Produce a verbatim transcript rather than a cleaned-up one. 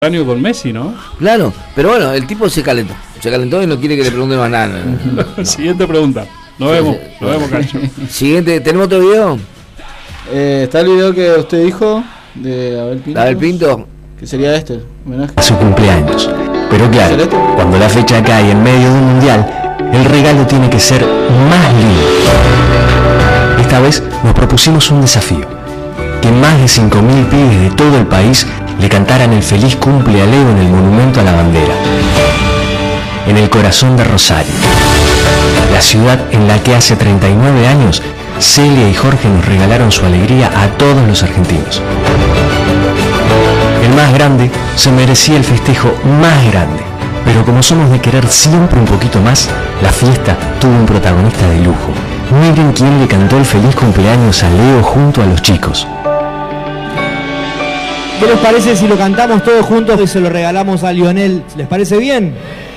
Año con Messi, ¿no? Claro, pero bueno, el tipo se calentó. Se calentó y no quiere que le pregunte más nada. No. Siguiente pregunta. Nos vemos, nos vemos, Cacho. Siguiente, ¿tenemos otro video? Eh, está el video que usted dijo de Abel Pinto. Abel Pinto. Que sería este, homenaje. Su cumpleaños. Pero claro, cuando la fecha cae en medio de un mundial, el regalo tiene que ser más lindo. Esta vez nos propusimos un desafío. Que más de cinco mil pibes de todo el país le cantaran el feliz cumple a Leo en el monumento a la bandera, en el corazón de Rosario, la ciudad en la que hace treinta y nueve años Celia y Jorge nos regalaron su alegría a todos los argentinos. El más grande se merecía el festejo más grande, pero como somos de querer siempre un poquito más, la fiesta tuvo un protagonista de lujo. Miren quién le cantó el feliz cumpleaños a Leo junto a los chicos. ¿Qué les parece si lo cantamos todos juntos y se lo regalamos a Lionel? ¿Les parece bien?